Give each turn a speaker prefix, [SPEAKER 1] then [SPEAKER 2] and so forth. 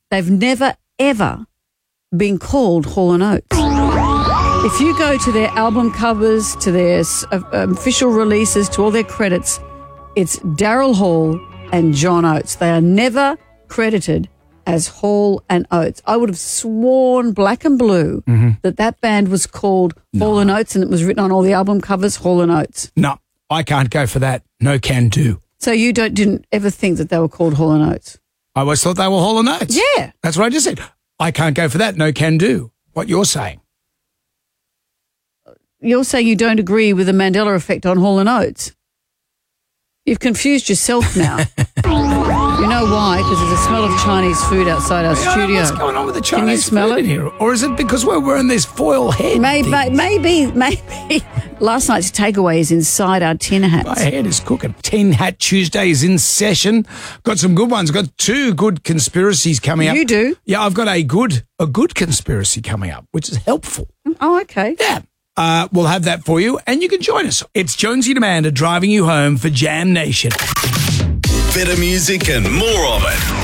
[SPEAKER 1] They've never, ever been called Hall & Oates. If you go to their album covers, to their official releases, to all their credits, it's Daryl Hall and John Oates. They are never credited as Hall & Oates. I would have sworn black and blue that band was called Hall & Oates, and it was written on all the album covers, Hall & Oates.
[SPEAKER 2] No, I can't go for that. No can do.
[SPEAKER 1] So you didn't ever think that they were called Hall & Oates?
[SPEAKER 2] I always thought they were Hall & Oates.
[SPEAKER 1] Yeah.
[SPEAKER 2] That's what I just said. I can't go for that. No can do. What you're saying.
[SPEAKER 1] You're saying you don't agree with the Mandela effect on Hall & Oates? You've confused yourself now. You know why? Because there's a smell of Chinese food outside our studio.
[SPEAKER 2] What's going on with the Chinese
[SPEAKER 1] Can you smell
[SPEAKER 2] food
[SPEAKER 1] it
[SPEAKER 2] in here? Or is it because we're wearing this foil head?
[SPEAKER 1] Maybe last night's takeaway is inside our tin hats.
[SPEAKER 2] My head is cooking. Tin Hat Tuesday is in session. Got some good ones. Got two good conspiracies coming up.
[SPEAKER 1] You do?
[SPEAKER 2] Yeah, I've got a good conspiracy coming up, which is helpful.
[SPEAKER 1] Oh, okay.
[SPEAKER 2] Yeah. We'll have that for you, and you can join us. It's Jonesy and Amanda driving you home for Jam Nation.
[SPEAKER 3] Better music and more of it.